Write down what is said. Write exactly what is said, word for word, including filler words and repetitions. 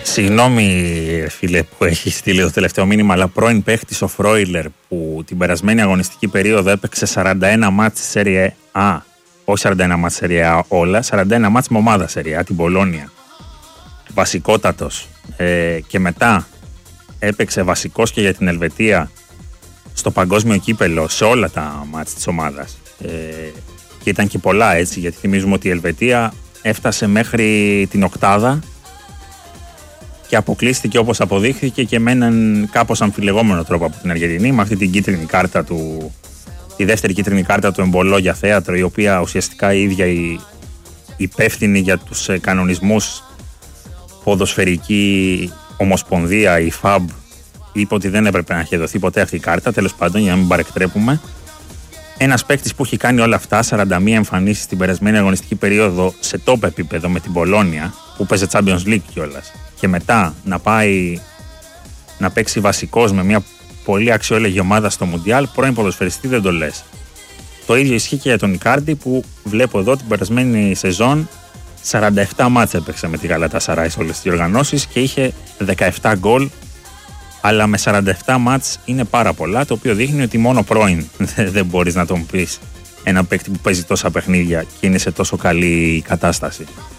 Συγγνώμη, φίλε, που έχει στείλει το τελευταίο μήνυμα, αλλά πρώην παίχτης ο Φρόιλερ που την περασμένη αγωνιστική περίοδο έπαιξε σαράντα ένα μάτς Serie A, όχι σαράντα ένα μάτς Serie A όλα, σαράντα ένα μάτς με ομάδα Serie A, την Πολόνια. Βασικότατος. Ε, και μετά έπαιξε βασικός και για την Ελβετία στο παγκόσμιο κύπελο σε όλα τα μάτς της ομάδας. Ε, και ήταν και πολλά έτσι, γιατί θυμίζουμε ότι η Ελβετία έφτασε μέχρι την οκτάδα και αποκλείστηκε όπως αποδείχθηκε και με έναν κάπως αμφιλεγόμενο τρόπο από την Αργεντινή, με αυτή την κίτρινη κάρτα του, τη δεύτερη κίτρινη κάρτα του Εμπολό για θέατρο, η οποία ουσιαστικά η ίδια η υπεύθυνη για τους κανονισμούς ποδοσφαιρική ομοσπονδία, η εφ έι μπι, είπε ότι δεν έπρεπε να έχει δοθεί ποτέ αυτή η κάρτα, τέλος πάντων, για να μην παρεκτρέπουμε. Ένας παίκτης που έχει κάνει όλα αυτά, σαράντα μία εμφανίσεις στην περασμένη αγωνιστική περίοδο σε top επίπεδο με την Πολόνια, που παίζει Champions League κιόλας, και μετά να πάει να παίξει βασικός με μια πολύ αξιόλογη ομάδα στο Μουντιάλ, πρώην ποδοσφαιριστή δεν το λες. Το ίδιο ισχύει και για τον Ικάρντι, που βλέπω εδώ την περασμένη σεζόν σαράντα επτά μάτς έπαιξε με τη Γαλατασαράι σε όλες τις διοργανώσεις και είχε δεκαεπτά γκολ, αλλά με σαράντα επτά μάτς είναι πάρα πολλά, το οποίο δείχνει ότι μόνο πρώην δεν μπορείς να τον πεις ένα παίκτη που παίζει τόσα παιχνίδια και είναι σε τόσο καλή κατάσταση.